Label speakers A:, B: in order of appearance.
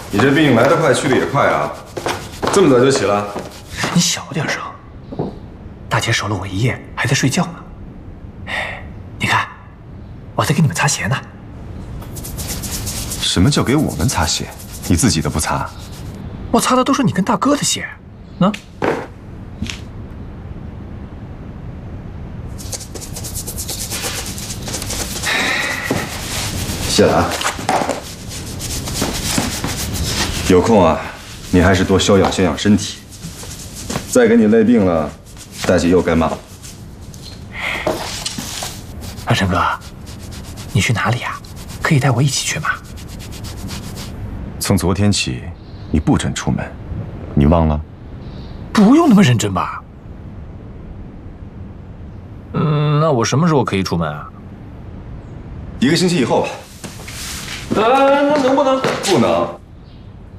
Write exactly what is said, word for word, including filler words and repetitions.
A: 你这病来得快，去得也快啊！这么早就起了？
B: 你小点声，大姐守了我一夜，还在睡觉呢。你看，我在给你们擦鞋呢。
A: 什么叫给我们擦鞋？你自己的不擦？
B: 我擦的都是你跟大哥的鞋，呢？
A: 谢了啊。有空啊，你还是多休养休养身体。再给你累病了，大姐又该骂了。
B: 阿成哥，你去哪里呀？可以带我一起去吗？
A: 从昨天起，你不准出门，你忘了？
B: 不用那么认真吧。嗯，那我什么时候可以出门啊？
A: 一个星期以后吧。
B: 呃，那能不能？
A: 不能。